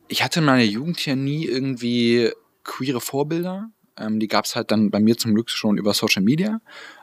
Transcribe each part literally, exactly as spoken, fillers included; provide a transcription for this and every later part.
Ich hatte in meiner Jugend hier nie irgendwie queere Vorbilder. Ähm, die gab es halt dann bei mir zum Glück schon über Social Media.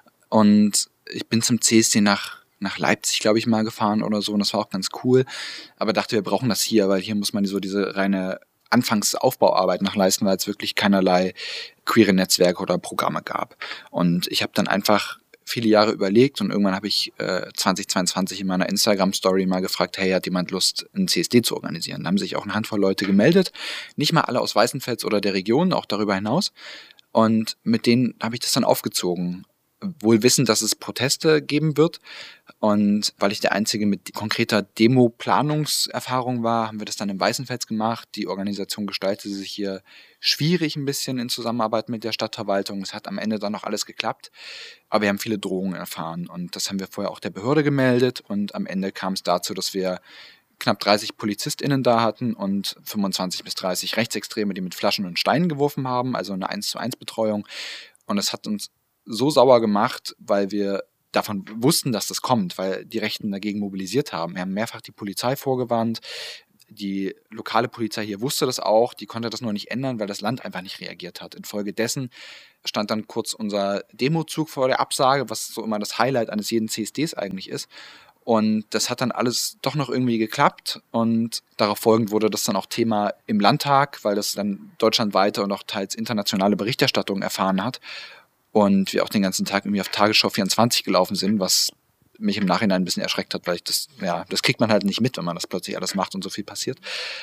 Und ich bin zum C S D nach, nach Leipzig, glaube ich, mal gefahren oder so. Und das war auch ganz cool. Aber dachte, wir brauchen das hier, weil hier muss man so diese reine Anfangsaufbauarbeit noch leisten, weil es wirklich keinerlei queere Netzwerke oder Programme gab. Und ich habe dann einfach viele Jahre überlegt und irgendwann habe ich äh, zwanzig zweiundzwanzig in meiner Instagram-Story mal gefragt, hey, hat jemand Lust, einen C S D zu organisieren? Da haben sich auch eine Handvoll Leute gemeldet, nicht mal alle aus Weißenfels oder der Region, auch darüber hinaus. Und mit denen habe ich das dann aufgezogen, wohl wissend, dass es Proteste geben wird. Und weil ich der Einzige mit konkreter Demo-Planungserfahrung war, haben wir das dann in Weißenfels gemacht. Die Organisation gestaltete sich hier schwierig ein bisschen in Zusammenarbeit mit der Stadtverwaltung. Es hat am Ende dann noch alles geklappt, aber wir haben viele Drohungen erfahren und das haben wir vorher auch der Behörde gemeldet und am Ende kam es dazu, dass wir knapp dreißig PolizistInnen da hatten und fünfundzwanzig bis dreißig Rechtsextreme, die mit Flaschen und Steinen geworfen haben, also eine eins zu eins Betreuung. Und das hat uns so sauer gemacht, weil wir davon wussten, dass das kommt, weil die Rechten dagegen mobilisiert haben. Wir haben mehrfach die Polizei vorgewarnt. Die lokale Polizei hier wusste das auch, die konnte das nur nicht ändern, weil das Land einfach nicht reagiert hat. Infolgedessen stand dann kurz unser Demozug vor der Absage, was so immer das Highlight eines jeden C S Ds eigentlich ist. Und das hat dann alles doch noch irgendwie geklappt und darauf folgend wurde das dann auch Thema im Landtag, weil das dann deutschlandweite und auch teils internationale Berichterstattung erfahren hat und wir auch den ganzen Tag irgendwie auf Tagesschau vierundzwanzig gelaufen sind, was mich im Nachhinein ein bisschen erschreckt hat, weil ich das, ja, das kriegt man halt nicht mit, wenn man das plötzlich alles macht und so viel passiert.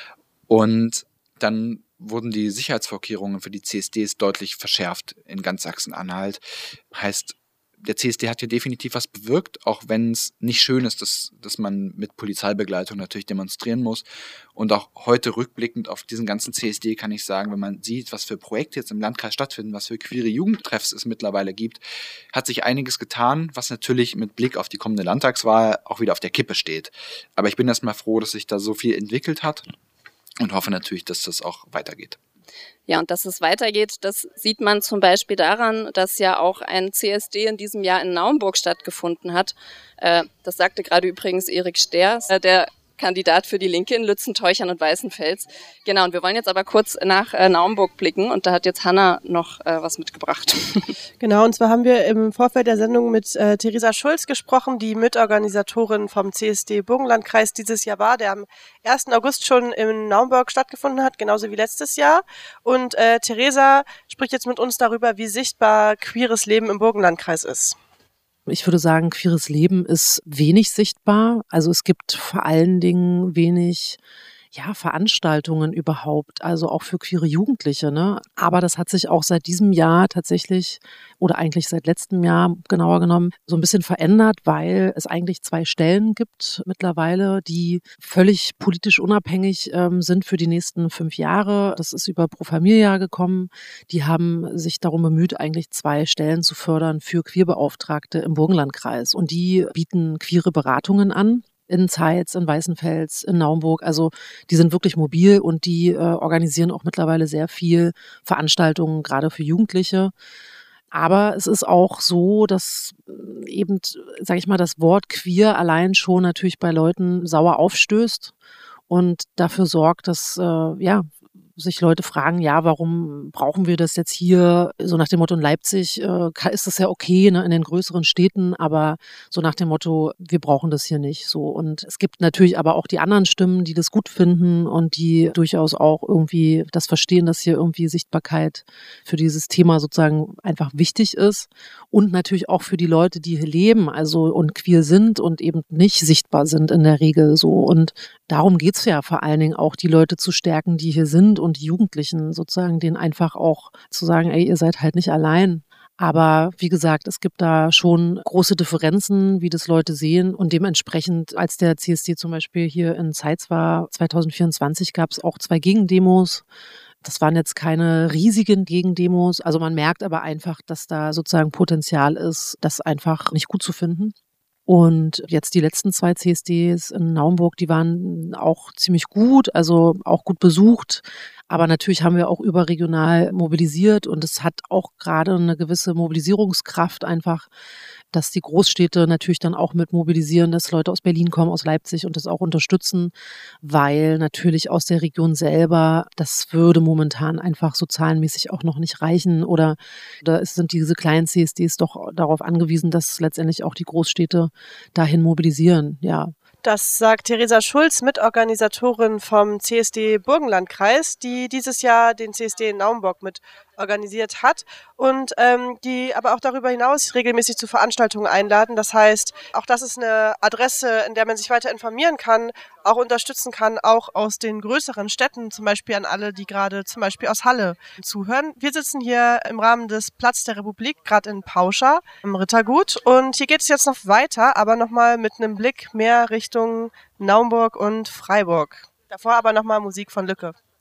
Und dann wurden die Sicherheitsvorkehrungen für die C S Ds deutlich verschärft in ganz Sachsen-Anhalt. Heißt, der C S D hat hier definitiv was bewirkt, auch wenn es nicht schön ist, dass, dass man mit Polizeibegleitung natürlich demonstrieren muss. Und auch heute rückblickend auf diesen ganzen C S D kann ich sagen, wenn man sieht, was für Projekte jetzt im Landkreis stattfinden, was für queere Jugendtreffs es mittlerweile gibt, hat sich einiges getan, was natürlich mit Blick auf die kommende Landtagswahl auch wieder auf der Kippe steht. Aber ich bin erstmal froh, dass sich da so viel entwickelt hat und hoffe natürlich, dass das auch weitergeht. Ja, und dass es weitergeht, das sieht man zum Beispiel daran, dass ja auch ein C S D in diesem Jahr in Naumburg stattgefunden hat. Äh, das sagte gerade übrigens Erik Steers, äh, der Kandidat für die Linke in Lützen, Teuchern und Weißenfels. Genau, und wir wollen jetzt aber kurz nach äh, Naumburg blicken und da hat jetzt Hanna noch äh, was mitgebracht. Genau, und zwar haben wir im Vorfeld der Sendung mit äh, Theresa Schulz gesprochen, die Mitorganisatorin vom C S D Burgenlandkreis dieses Jahr war, der am ersten August schon in Naumburg stattgefunden hat, genauso wie letztes Jahr. Und äh, Theresa spricht jetzt mit uns darüber, wie sichtbar queeres Leben im Burgenlandkreis ist. Ich würde sagen, queeres Leben ist wenig sichtbar. Also es gibt vor allen Dingen wenig ja, Veranstaltungen überhaupt, also auch für queere Jugendliche, ne? Aber das hat sich auch seit diesem Jahr tatsächlich oder eigentlich seit letztem Jahr genauer genommen so ein bisschen verändert, weil es eigentlich zwei Stellen gibt mittlerweile, die völlig politisch unabhängig ähm, sind für die nächsten fünf Jahre. Das ist über Pro Familia gekommen. Die haben sich darum bemüht, eigentlich zwei Stellen zu fördern für Queerbeauftragte im Burgenlandkreis. Und die bieten queere Beratungen an. In Zeitz, in Weißenfels, in Naumburg. Also die sind wirklich mobil und die äh, organisieren auch mittlerweile sehr viel Veranstaltungen, gerade für Jugendliche. Aber es ist auch so, dass eben, sage ich mal, das Wort queer allein schon natürlich bei Leuten sauer aufstößt und dafür sorgt, dass äh, ja sich Leute fragen, ja, warum brauchen wir das jetzt hier? So nach dem Motto, in Leipzig äh, ist das ja okay, ne, in den größeren Städten, aber so nach dem Motto, wir brauchen das hier nicht. So. Und es gibt natürlich aber auch die anderen Stimmen, die das gut finden und die durchaus auch irgendwie das verstehen, dass hier irgendwie Sichtbarkeit für dieses Thema sozusagen einfach wichtig ist. Und natürlich auch für die Leute, die hier leben, also und queer sind und eben nicht sichtbar sind in der Regel so. Und darum geht es ja vor allen Dingen auch, die Leute zu stärken, die hier sind und die Jugendlichen sozusagen, denen einfach auch zu sagen, ey, ihr seid halt nicht allein. Aber wie gesagt, es gibt da schon große Differenzen, wie das Leute sehen. Und dementsprechend, als der C S D zum Beispiel hier in Zeitz war, zwanzig vierundzwanzig, gab es auch zwei Gegendemos. Das waren jetzt keine riesigen Gegendemos. Also man merkt aber einfach, dass da sozusagen Potenzial ist, das einfach nicht gut zu finden. Und jetzt die letzten zwei C S Ds in Naumburg, die waren auch ziemlich gut, also auch gut besucht. Aber natürlich haben wir auch überregional mobilisiert und es hat auch gerade eine gewisse Mobilisierungskraft einfach, dass die Großstädte natürlich dann auch mit mobilisieren, dass Leute aus Berlin kommen, aus Leipzig und das auch unterstützen, weil natürlich aus der Region selber, das würde momentan einfach so zahlenmäßig auch noch nicht reichen oder da sind diese kleinen C S Ds doch darauf angewiesen, dass letztendlich auch die Großstädte dahin mobilisieren, ja. Das sagt Theresa Schulz, Mitorganisatorin vom C S D Burgenlandkreis, die dieses Jahr den C S D in Naumburg mit organisiert hat und ähm, die aber auch darüber hinaus regelmäßig zu Veranstaltungen einladen. Das heißt, auch das ist eine Adresse, in der man sich weiter informieren kann, auch unterstützen kann, auch aus den größeren Städten, zum Beispiel an alle, die gerade zum Beispiel aus Halle zuhören. Wir sitzen hier im Rahmen des Platz der Republik, gerade in Pauscha im Rittergut und hier geht es jetzt noch weiter, aber nochmal mit einem Blick mehr Richtung Naumburg und Freiburg. Davor aber nochmal Musik von Lücke.